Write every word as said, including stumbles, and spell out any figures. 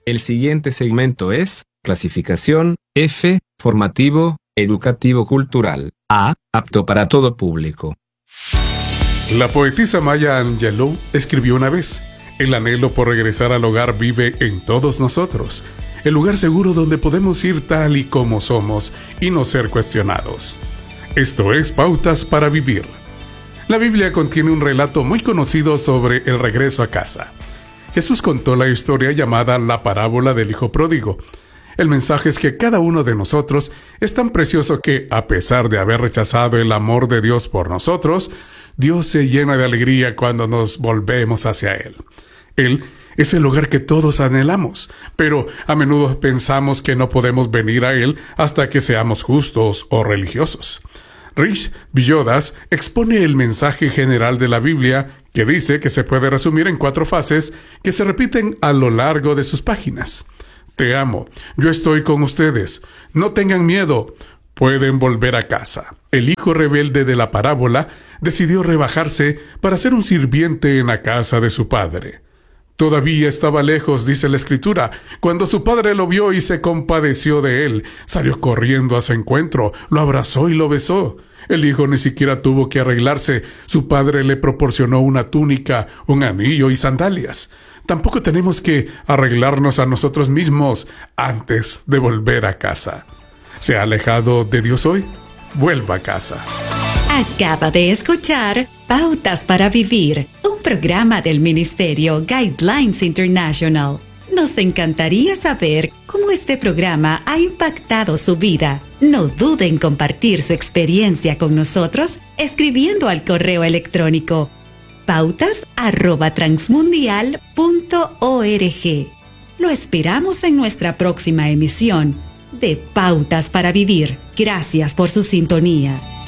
El siguiente segmento es clasificación F, formativo, educativo cultural. A, apto para todo público. La poetisa Maya Angelou escribió una vez: el anhelo por regresar al hogar vive en todos nosotros, el lugar seguro donde podemos ir tal y como somos y no ser cuestionados. Esto es Pautas para Vivir. La Biblia contiene un relato muy conocido sobre el regreso a casa. Jesús contó la historia llamada la parábola del hijo pródigo. El mensaje es que cada uno de nosotros es tan precioso que, a pesar de haber rechazado el amor de Dios por nosotros, Dios se llena de alegría cuando nos volvemos hacia Él. Él es el lugar que todos anhelamos, pero a menudo pensamos que no podemos venir a Él hasta que seamos justos o religiosos. Rich Villodas expone el mensaje general de la Biblia, que dice que se puede resumir en cuatro fases que se repiten a lo largo de sus páginas. Te amo, yo estoy con ustedes, no tengan miedo, pueden volver a casa. El hijo rebelde de la parábola decidió rebajarse para ser un sirviente en la casa de su padre. Todavía estaba lejos, dice la Escritura, cuando su padre lo vio y se compadeció de él. Salió corriendo a su encuentro, lo abrazó y lo besó. El hijo ni siquiera tuvo que arreglarse. Su padre le proporcionó una túnica, un anillo y sandalias. Tampoco tenemos que arreglarnos a nosotros mismos antes de volver a casa. ¿Se ha alejado de Dios hoy? Vuelva a casa. Acaba de escuchar Pautas para Vivir, un programa del Ministerio Guidelines International. Nos encantaría saber cómo este programa ha impactado su vida. No duden en compartir su experiencia con nosotros escribiendo al correo electrónico pautas arroba transmundial punto org. Lo esperamos en nuestra próxima emisión de Pautas para Vivir. Gracias por su sintonía.